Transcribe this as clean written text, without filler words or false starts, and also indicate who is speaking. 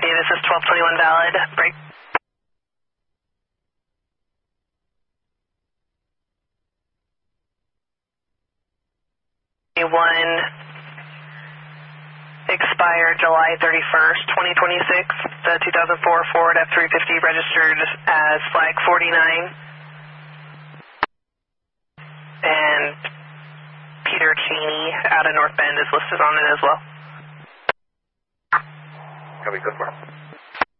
Speaker 1: Davis is 1221 valid. Break. One expired July 31st, 2026. The 2004 Ford F-350 registered as flag 49. And Peter Cheney out of North Bend is listed on it as well.
Speaker 2: Copy, confirm.